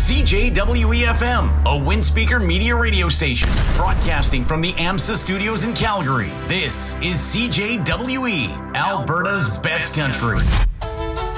CJWE-FM, a Windspeaker media radio station, broadcasting from the AMSA studios in Calgary. This is CJWE, Alberta's best country.